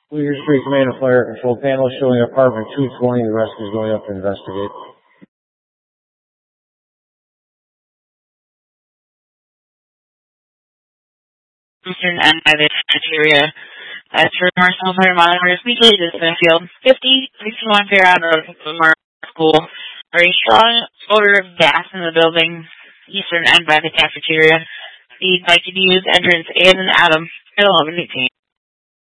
Leader Street Command and Fire Control Panel showing apartment 220. The rest is going up to investigate. Eastern end by the cafeteria. As for Marcel Fire monitors, weekly to Smithfield, 61 Fairhound Road, Mark School. Very strong odor of gas in the building, eastern end by the cafeteria. The like to use entrance A and Adam at 11:18.